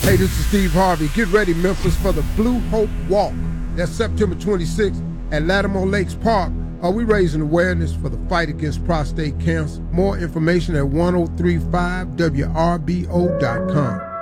Hey, this is Steve Harvey. Get ready, Memphis, for the Blue Hope Walk. That's September 26th at Lattimore Lakes Park. We raising awareness for the fight against prostate cancer. More information at 1035wrbo.com.